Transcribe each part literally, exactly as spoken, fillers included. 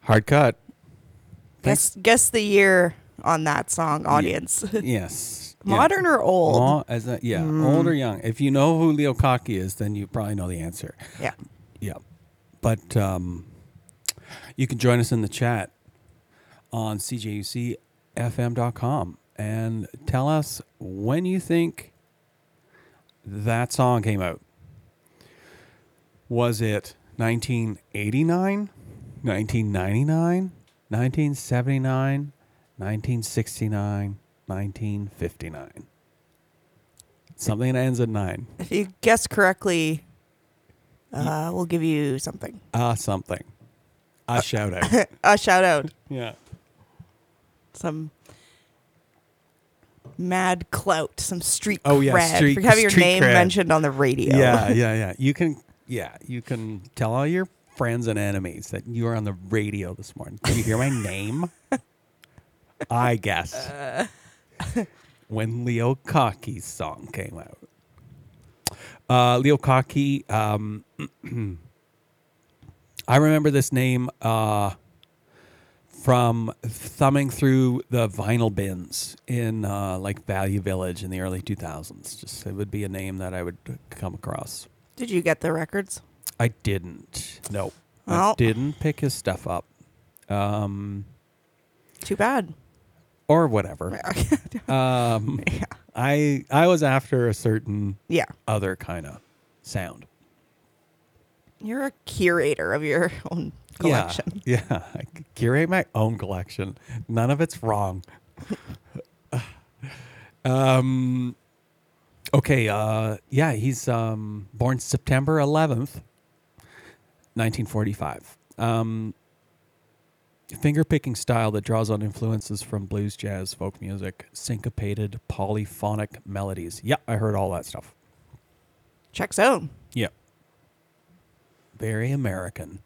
Hard cut. Guess guess the year on that song, audience. Yes. Modern yeah. or old? Mo- as a, yeah, mm. old or young. If you know who Leo Kottke is, then you probably know the answer. Yeah. Yeah. But um, you can join us in the chat on C J U C F M dot com and tell us when you think that song came out. Was it nineteen eighty-nine, nineteen ninety-nine, nineteen seventy-nine, nineteen sixty-nine, nineteen fifty-nine? Something that ends at nine. If you guess correctly, uh, we'll give you something. Uh, something. A uh, shout out. A shout out. Yeah. Some mad clout, some street oh, yeah, cred street, for having your name cred. mentioned on the radio. Yeah, yeah, yeah. You can, yeah, you can tell all your friends and enemies that you were on the radio this morning. Did you hear my name? I guess. Uh. When Leo Kottke's song came out. Uh, Leo Kottke, um, I remember this name uh, from thumbing through the vinyl bins in uh, like Value Village in the early two thousands. Just it would be a name that I would come across. Did you get the records? I didn't. No. Well, I didn't pick his stuff up. Um, too bad. Or whatever. um, yeah. I I was after a certain yeah. other kind of sound. You're a curator of your own collection. Yeah, yeah. I curate my own collection. None of it's wrong. um, okay, uh, yeah, he's um, born September eleventh, nineteen forty-five. Um, finger-picking style that draws on influences from blues, jazz, folk music, syncopated, polyphonic melodies. Yeah, I heard all that stuff. Checks out. Yeah. Very American.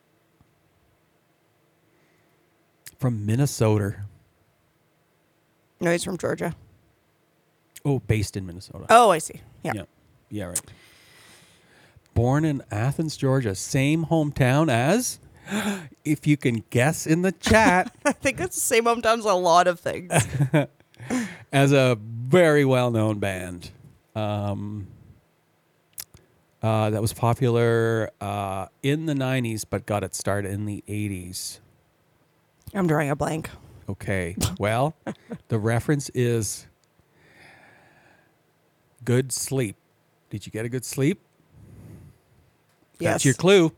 From Minnesota. No, he's from Georgia. Oh, based in Minnesota. Oh, I see. Yeah. Yeah, yeah, right. Born in Athens, Georgia. Same hometown as... If you can guess in the chat. I think it's the same hometown as a lot of things. As a very well-known band. Um, uh, that was popular uh, in the nineties, but got its start in the eighties. I'm drawing a blank. Okay. Well, the reference is good sleep. Did you get a good sleep? Yes. That's your clue.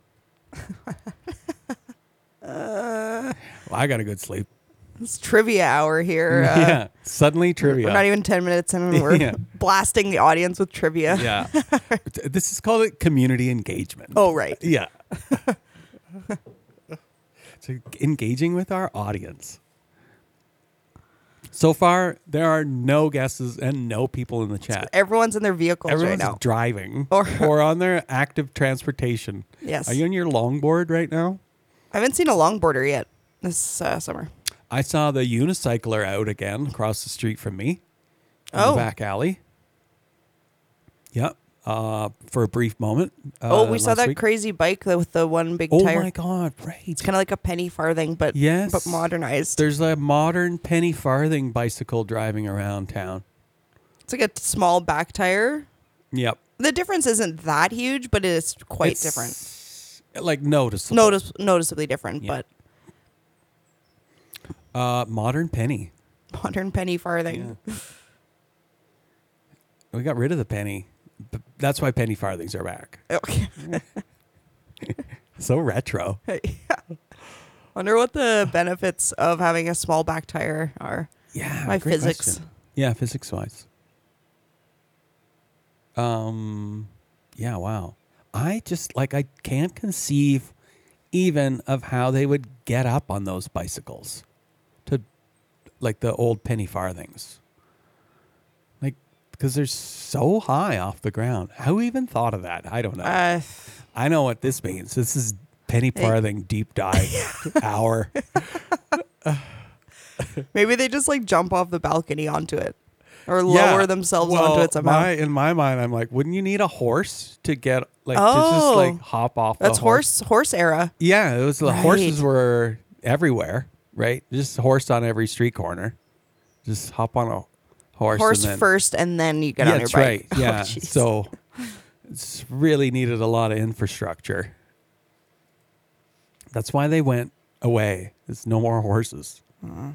Uh, well, I got a good sleep. It's trivia hour here. Uh, yeah, suddenly trivia. We're not even ten minutes in and we're yeah. blasting the audience with trivia. Yeah. This is called community engagement. Oh, right. Yeah. So engaging with our audience. So far, there are no guesses and no people in the chat. So everyone's in their vehicles Everyone's right now. driving or, or on their active transportation. Yes. Are you on your longboard right now? I haven't seen a longboarder yet this uh, summer. I saw the unicycler out again across the street from me. In oh. the back alley. Yep. Uh, for a brief moment. Uh, oh, we last saw that week. crazy bike with the one big oh tire. Oh my God, right. It's kind of like a penny farthing, but, yes. but modernized. There's a modern penny farthing bicycle driving around town. It's like a small back tire. Yep. The difference isn't that huge, but it's quite it's different. Like noticeable. Notice, noticeably different, yeah. but... Uh, modern penny. Modern penny farthing. Yeah. We got rid of the penny. But that's why penny farthings are back. Okay. So retro. Yeah. Wonder what the benefits of having a small back tire are. Yeah. My physics. Question. Yeah, physics wise. Um, yeah, wow. I just, like, I can't conceive even of how they would get up on those bicycles to, like, the old penny farthings. Like, because they're so high off the ground. Who even thought of that? I don't know. Uh, I know what this means. This is penny farthing deep dive hour. Maybe they just, like, jump off the balcony onto it. Or lower yeah. themselves well, onto it somehow. My, in my mind, I'm like, wouldn't you need a horse to get, like, oh, to just, like, hop off that's the horse? horse horse era. Yeah, it was the right. horses were everywhere, right? Just horse on every street corner. Just hop on a horse. Horse and then, first, and then you get yeah, on your that's bike. right. Yeah. Oh, jeez. So it's really needed a lot of infrastructure. That's why they went away. There's no more horses. Uh,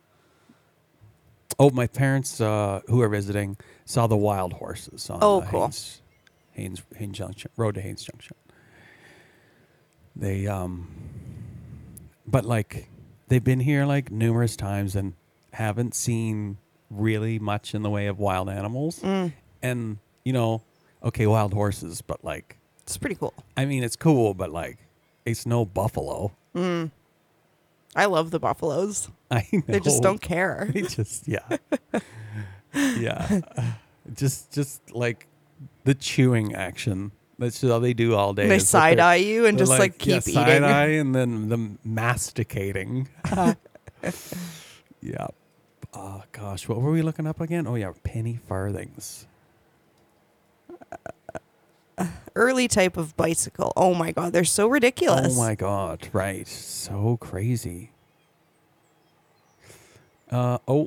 Oh, my parents uh, who are visiting saw the wild horses on Oh, uh, cool. Haynes, Haynes, Haynes Junction, road to Haynes Junction. They, um, but like, they've been here like numerous times and haven't seen really much in the way of wild animals. mm, And, you know, okay, wild horses, but like, it's pretty cool. I mean, it's cool, but like, it's no buffalo. Mm. I love the buffaloes. I know. They just don't care. They just, yeah. yeah. Just, just like the chewing action. That's just all they do all day. They is sit side there- eye you and they're just like yeah, keep side eating. eye and then the masticating. yeah. Oh, gosh. What were we looking up again? Oh, yeah. Penny farthings. Early type of bicycle. Oh my god, they're so ridiculous. Oh, my God. Right. So crazy. Uh, oh.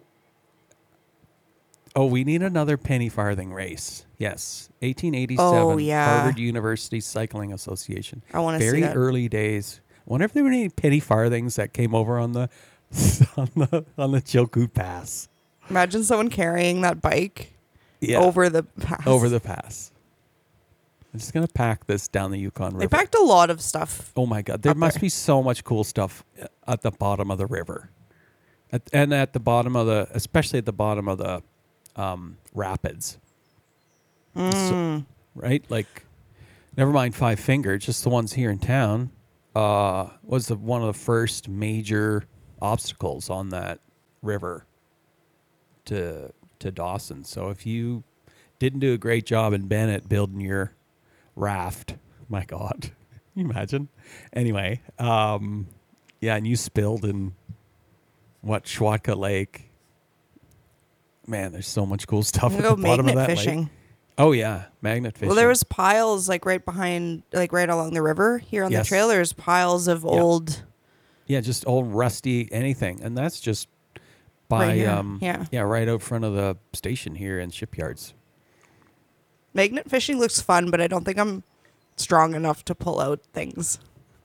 Oh, we need another penny farthing race. Yes. eighteen eighty-seven. Oh, yeah. Harvard University Cycling Association. I want to see Very that. early days. Wonder if there were any penny farthings that came over on the on the on the Chilkoot Pass. Imagine someone carrying that bike Yeah. over the pass. over the pass. I'm just gonna pack this down the Yukon River. They packed a lot of stuff. Oh my God, there up must there. be so much cool stuff at the bottom of the river, at, and at the bottom of the, especially at the bottom of the um, rapids. Mm. Right, like, never mind Five Finger, just the ones here in town. Uh, was the, one of the first major obstacles on that river to to Dawson. So if you didn't do a great job in Bennett building your raft, my God, can you imagine? Anyway, um, yeah, and you spilled in what, Schwatka Lake. Man, there's so much cool stuff I'm at gonna the go bottom of magnet that fishing. lake. Oh yeah, magnet fishing. Well, there was piles like right behind, like right along the river here on Yes. the trail. There's piles of old. yeah, just old rusty anything, and that's just by Right here, um yeah. yeah right out front of the station here in Shipyards. Magnet fishing looks fun, but I don't think I'm strong enough to pull out things.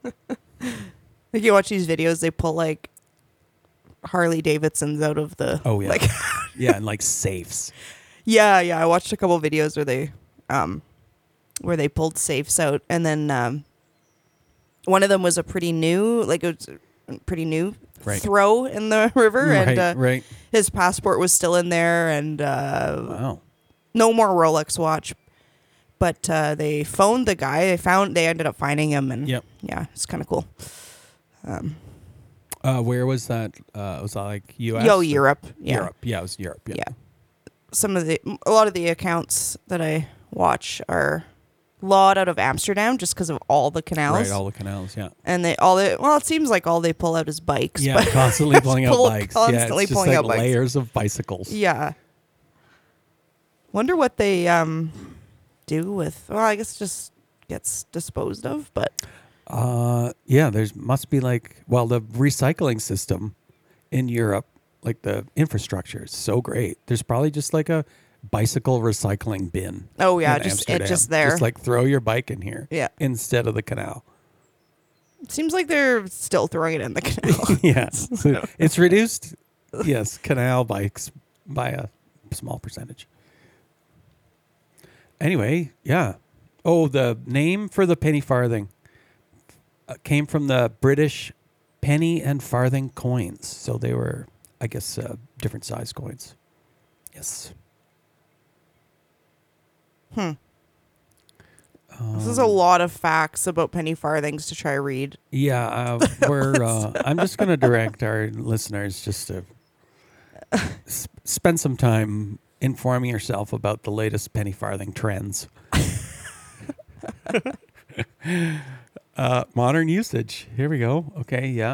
Like you watch these videos, they pull like Harley Davidsons out of the. Oh yeah, Like, yeah, and like safes. yeah, yeah. I watched a couple of videos where they, um, where they pulled safes out, and then um, one of them was a pretty new, like it was a pretty new Right. throw in the river, right, and uh, right. his passport was still in there, and uh, Wow. no more Rolex watch. But uh, they phoned the guy. They found. They ended up finding him, and Yep. yeah, it's kind of cool. Um, Uh, where was that? Uh, was that like U S? yo, or- Europe. Yeah. Europe. Yeah, it was Europe. Yeah. Yeah. Some of the, a lot of the accounts that I watch are a lot out of Amsterdam, just because of all the canals. Right, all the canals. Yeah. And they all they well, it seems like all they pull out is bikes. Yeah, But constantly pulling out Pull- bikes. constantly yeah, it's just pulling like out bikes. layers of bicycles. yeah. Wonder what they um do with. Well, I guess it just gets disposed of, but. Uh, yeah, there's must be like, well, the recycling system in Europe, like the infrastructure is so great. There's probably just like a bicycle recycling bin. Oh yeah, in just Amsterdam. it just there. Just like throw your bike in here Yeah. instead of the canal. It seems like they're still throwing it in the canal. yes, So it's reduced. Yes, canal bikes by a small percentage. Anyway, yeah. Oh, the name for the penny farthing uh, came from the British penny and farthing coins. So they were, I guess, uh, different size coins. Yes. Hmm. Um, This is a lot of facts about penny farthings to try read. Yeah, uh, we're. Uh, I'm just going to direct our listeners just to s- spend some time informing yourself about the latest penny farthing trends. uh, modern usage. Here we go. Okay, yeah.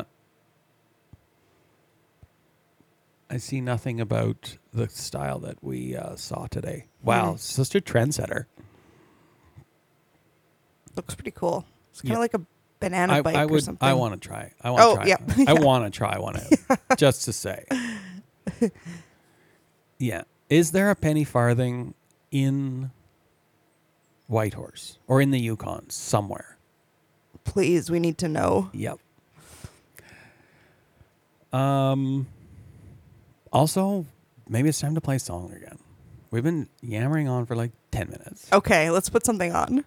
I see nothing about the style that we uh, saw today. Wow, Mhm. it's just a trendsetter. Looks pretty cool. It's kind of Yeah. like a banana I, bike I or would. something. I want to try. I want to Oh, try. yep. I Yeah. want to try one out, just to say. Yeah. Is there a penny farthing in Whitehorse or in the Yukon somewhere? Please, we need to know. Yep. Um. Also, maybe it's time to play a song again. We've been yammering on for like ten minutes. Okay, let's put something on.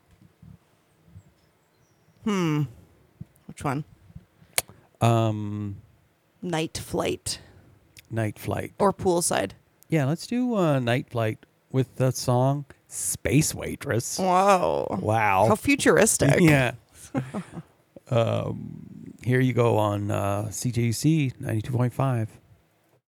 Hmm. Which one? Um, Night Flight Night Flight. or Poolside? Yeah, let's do uh, Night Flight with the song Space Waitress. Whoa. Wow. How futuristic. Yeah. um, here you go on uh, C J U C ninety-two point five.